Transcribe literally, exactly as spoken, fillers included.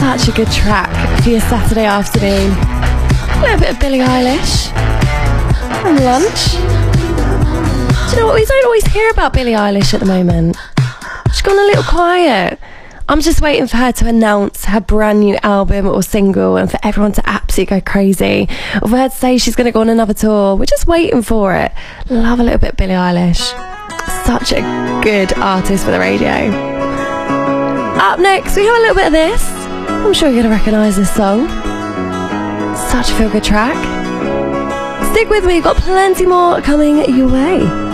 Such a good track for your Saturday afternoon. A little bit of Billie Eilish and lunch. Do you know what? We don't always hear about Billie Eilish at the moment. She's gone a little quiet. I'm just waiting for her to announce her brand new album or single and for everyone to absolutely go crazy. Or for her to say she's going to go on another tour. We're just waiting for it. Love a little bit of Billie Eilish. Such a good artist for the radio. Up next, we have a little bit of this. I'm sure you're going to recognise this song. Such a feel-good track. Stick with me, got plenty more coming your way.